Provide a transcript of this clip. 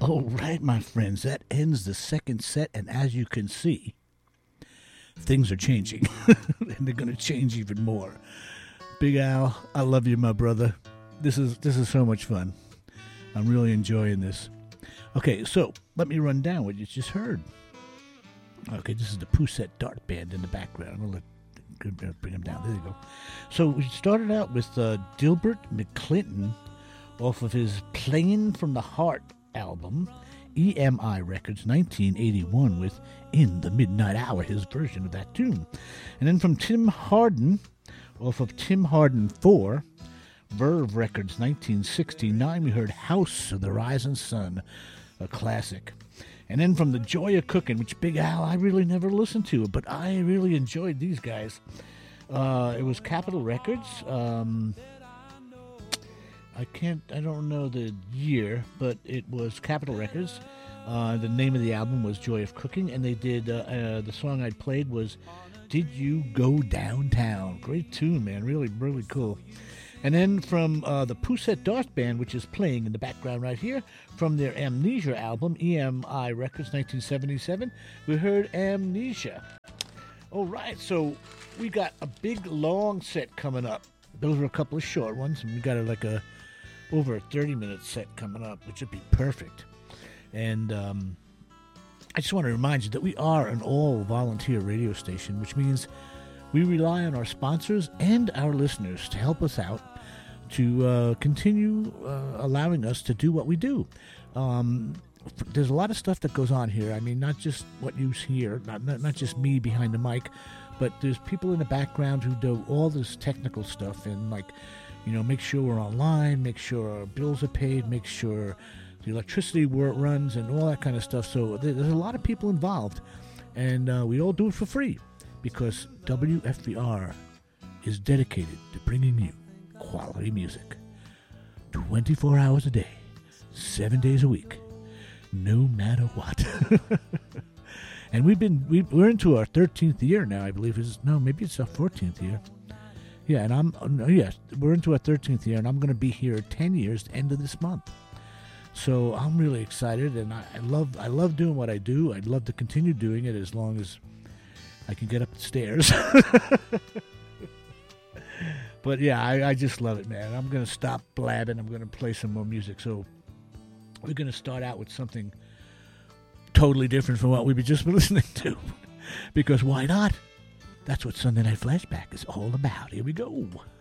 All right, my friends, that ends the second set, and as you can see, things are changing, and they're going to change even more. Big Al, I love you, my brother. This is so much fun. I'm really enjoying this. Okay, so let me run down what you just heard. Okay, this is the Poussette Dart Band in the background. I'm going to bring them down. There you go. So we started out with Dilbert McClinton off of his Playing from the Heart album, EMI Records, 1981, with In the Midnight Hour, his version of that tune. And then from Tim Hardin, off of Tim Hardin 4, Verve Records, 1969, we heard House of the Rising Sun, a classic. And then from The Joy of Cooking, which Big Al, I really never listened to, but I really enjoyed these guys. It was Capitol Records. I don't know the year, but it was Capitol Records. The name of the album was Joy of Cooking, and they did, the song I played was Did You Go Downtown? Great tune, man. Really, really cool. And then from the Poussette Dart Band, which is playing in the background right here, from their Amnesia album, EMI Records, 1977, we heard Amnesia. All right, so we got a big, long set coming up. Those were a couple of short ones, and we got over a 30-minute set coming up, which would be perfect. And I just want to remind you that we are an all-volunteer radio station, which means we rely on our sponsors and our listeners to help us out to continue allowing us to do what we do. There's a lot of stuff that goes on here. I mean, not just what you hear, not just me behind the mic, but there's people in the background who do all this technical stuff and, make sure we're online, make sure our bills are paid, make sure the electricity runs and all that kind of stuff. So there's a lot of people involved, and we all do it for free because WFVR is dedicated to bringing you quality music 24 hours a day, 7 days a week, no matter what. And we're into our 13th year now, I believe. Maybe it's our 14th year. Yeah, and we're into our 13th year, and I'm going to be here 10 years, end of this month. So I'm really excited, and I love doing what I do. I'd love to continue doing it as long as I can get up the stairs. But yeah, I just love it, man. I'm going to stop blabbing. I'm going to play some more music. So we're going to start out with something totally different from what we've just been listening to. Because why not? That's what Sunday Night Flashback is all about. Here we go.